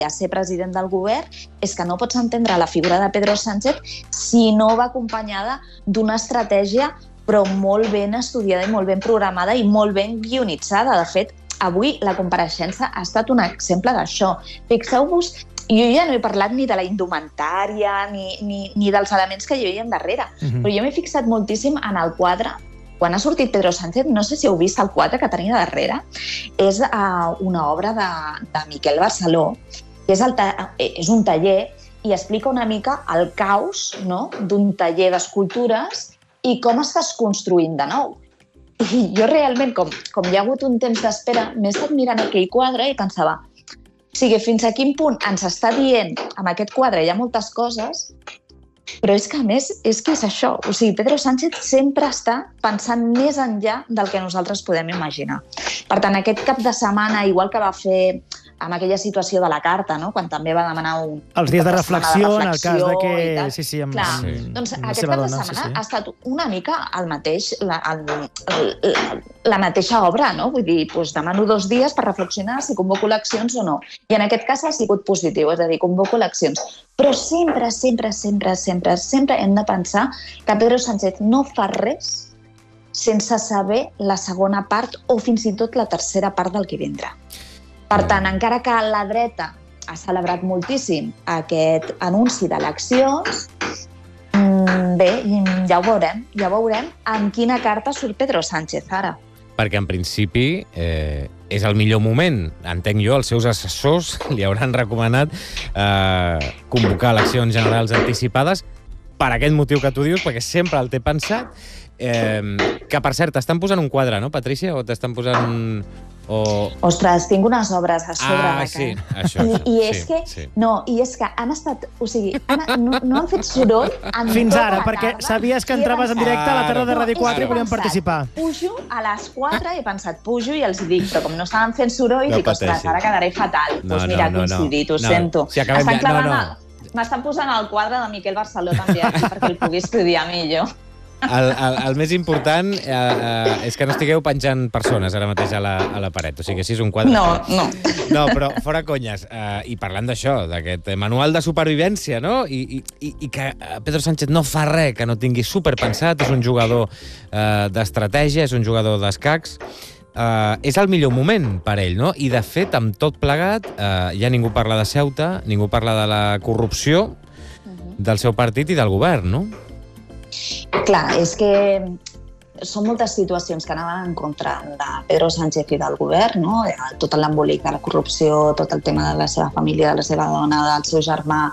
a ser president del govern, és que no pots entendre la figura de Pedro Sánchez si no va acompanyada d'una estratègia però molt ben estudiada i molt ben programada i molt ben guionitzada. De fet, avui la compareixença ha estat un exemple d'això. Fixeu-vos, jo ja no he parlat ni de la indumentària ni dels elements que hi havia darrere, però jo m'he fixat moltíssim en el quadre. Quan ha sortit Pedro Sánchez, no sé si heu vist el quadre que tenia darrere, és una obra de Miquel Barceló, que és un taller i explica una mica el caos, no?, d'un taller d'escultures i com estàs construint de nou. I jo realment, com hi ha hagut un temps d'espera, m'he estat mirant aquell quadre i pensava, o sigui, fins a quin punt ens està dient, amb aquest quadre hi ha moltes coses, però és que, a més, és que és això. O sigui, Pedro Sánchez sempre està pensant més enllà del que nosaltres podem imaginar. Per tant, aquest cap de setmana, igual que va fer amb aquella situació de la carta, no?, quan també va demanar els dies de reflexió, en el cas de que... Sí, clar. Doncs aquest cap de setmana ha estat una mica el mateix, la mateixa obra, no? Vull dir, demano 2 dies per reflexionar si convoco eleccions o no. I en aquest cas ha sigut positiu, és a dir, convoco eleccions. Però sempre hem de pensar que Pedro Sánchez no fa res sense saber la segona part o fins i tot la tercera part del que vindrà. Per tant, encara que la dreta ha celebrat moltíssim aquest anunci d'eleccions, bé, ja ho veurem amb quina carta surt Pedro Sánchez ara. Perquè, en principi, és el millor moment. Entenc jo, els seus assessors li hauran recomanat convocar eleccions generals anticipades per aquest motiu que tu dius, perquè sempre el té pensat. Que, per cert, t'estan posant un quadre, no, Patrícia? O t'estan posant... Ostres, tinc unes obres a sobre de sí, això. I és que han estat... O sigui, no han fet soroll fins ara, perquè sabies que entraves en directe a la tarda de Ràdio 4 i volien participar. Pujo a les 4, he pensat, pujo i els dic, però com no estaven fent soroll, dic, ostres, ara quedaré fatal. Doncs mira, ha coincidit, ho sento. M'estan posant el quadre de Miquel Barceló també aquí perquè el pugui estudiar millor. El més important és que no estigueu penjant persones ara mateix a la paret. O sigui, si és un quadre... No. No, però fora conyes. I parlant d'això, d'aquest manual de supervivència, no? I que Pedro Sánchez no fa res que no tingui superpensat, és un jugador d'estratègia, és un jugador d'escacs. És el millor moment per ell, no? I, de fet, amb tot plegat, ja ningú parla de Ceuta, ningú parla de la corrupció del seu partit i del govern, no? Clar, és que són moltes situacions que anaven en contra de Pedro Sánchez i del govern, no? Tot l'embolic de la corrupció, tot el tema de la seva família, de la seva dona, del seu germà.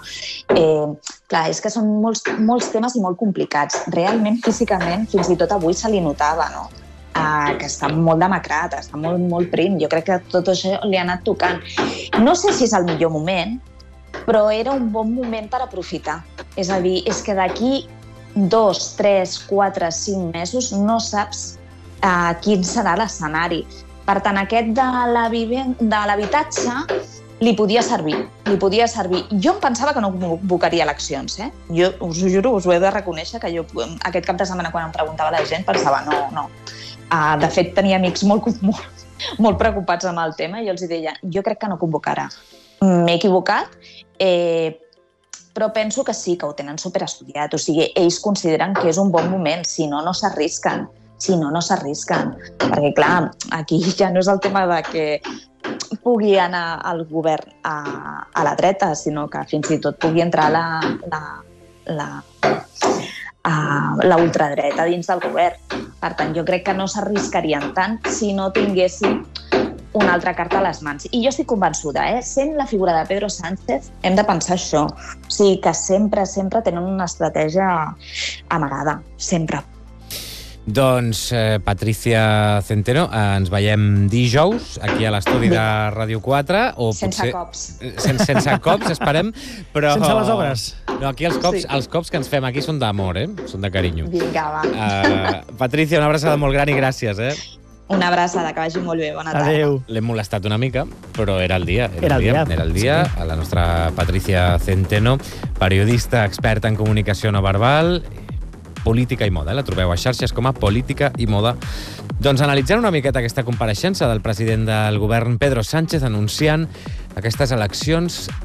Clar, és que són molts temes i molt complicats. Realment, físicament, fins i tot avui se li notava, no?, que està molt demacrat, està molt prim. Jo crec que tot això li ha anat tocant. No sé si és el millor moment, però era un bon moment per aprofitar. És a dir, és que d'aquí 2, 3, 4, 5 mesos no saps quin serà l'escenari. Per tant, aquest de l'habitatge li podia servir. Jo em pensava que no convocaria eleccions, Jo us ho juro, us ho he de reconèixer, que jo aquest cap de setmana, quan em preguntava la gent, pensava no. De fet, tenia amics molt preocupats amb el tema i jo els deia, jo crec que no convocarà. M'he equivocat, però penso que sí, que ho tenen superestudiat. O sigui, ells consideren que és un bon moment, si no s'arrisquen. Perquè, clar, aquí ja no és el tema de que pugui anar el govern a la dreta, sinó que fins i tot pugui entrar la ultradreta dins del govern. Per tant, jo crec que no s'arriscarien tant si no tinguessin una altra carta a les mans. I jo estic convençuda, sent la figura de Pedro Sánchez, hem de pensar això. O sigui, que sempre tenen una estratègia amagada, sempre. Doncs, Patrícia Centeno, ens veiem dijous aquí a l'estudi de Ràdio 4. Sense cops. Sense cops, esperem. Però... sense les obres. No, aquí els cops que ens fem aquí són d'amor, són de carinyo. Vinga, va. Patrícia, una abraçada molt gran i gràcies, Una abraçada, que vagi molt bé. Bona tarda. Adéu. L'hem molestat una mica, però era el dia. Era el dia. Sí. La nostra Patrícia Centeno, periodista experta en comunicació no verbal, política i moda. La trobeu a xarxes com a Política i Moda. Doncs analitzant una miqueta aquesta compareixença del president del govern Pedro Sánchez anunciant aquestes eleccions